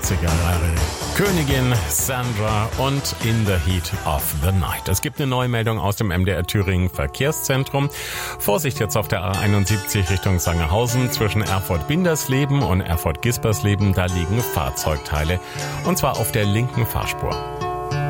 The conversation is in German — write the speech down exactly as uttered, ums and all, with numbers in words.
achtziger Jahre. Königin Sandra und In the Heat of the Night. Es gibt eine neue Meldung aus dem M D R Thüringen Verkehrszentrum. Vorsicht jetzt auf der A einundsiebzig Richtung Sangerhausen zwischen Erfurt-Bindersleben und Erfurt-Gispersleben. Da liegen Fahrzeugteile und zwar auf der linken Fahrspur.